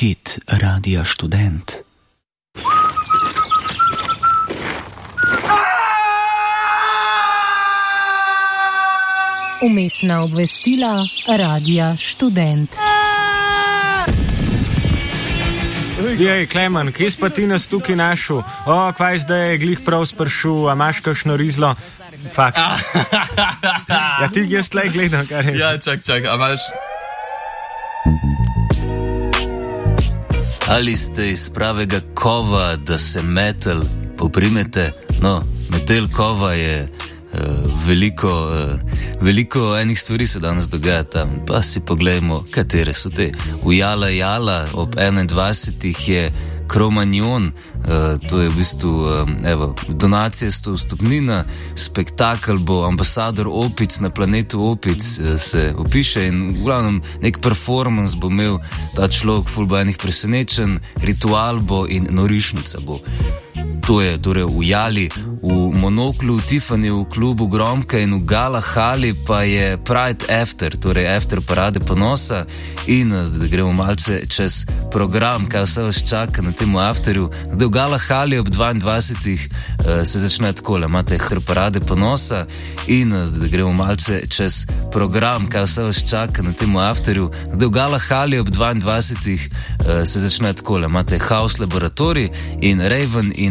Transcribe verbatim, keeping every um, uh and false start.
Hit Radia Študent. Umestna obvestila Radia Študent. Jej, Klemen, kje si pa ti nas tukaj našel? O, kvaj zdaj je glih prav spršul, a imaš kakšno rizlo? Fakt. Ja, ti jaz tlej gledam, kar je. Ja, čak, čak, a imaš... Ali ste iz pravega kova, da se metel poprimete? No, metel kova je uh, veliko, uh, veliko enih stvari se danes dogaja tam. Pa si poglejmo, katere so te. V Jala Jala ob enaindvajsetih je Kromanjon, uh, to je v bistvu uh, evo, donacija sto stopnina, spektakel bo Ambasador opic na planetu opic, uh, se opiše in v glavnem nek performance bo imel ta človek, ful bo enih presenečen, ritual bo in norišnica bo. To je torej v Jali, v Monoklu, v Tiffanyju, v klubu Gromka in v Gala Hali pa je Pride After, torej After parade ponosa in zdaj gremo malce čez program, kaj vse vas čaka na temu Afterju. Zdaj v Gala Hali ob dvaindvajsetih uh, se začne takole, imate After parade ponosa in zdaj gremo malce čez program, kaj vse vas čaka na temu Afterju. Zdaj v Gala Hali ob dvaindvajsetih uh, se začne takole, imate House Laboratory in Raven in